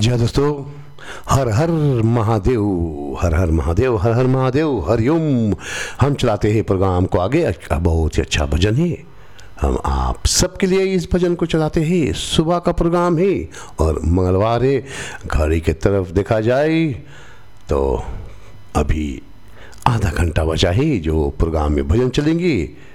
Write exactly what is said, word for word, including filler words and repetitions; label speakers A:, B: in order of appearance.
A: जी हाँ दोस्तों, हर हर महादेव, हर हर महादेव, हर हर महादेव, हरिओम। हम चलाते हैं प्रोग्राम को आगे। अच्छा, बहुत ही अच्छा भजन है। हम आप सबके लिए इस भजन को चलाते हैं। सुबह का प्रोग्राम है और मंगलवार है। घड़ी की तरफ देखा जाए तो अभी आधा घंटा बचा है जो प्रोग्राम में भजन चलेंगे।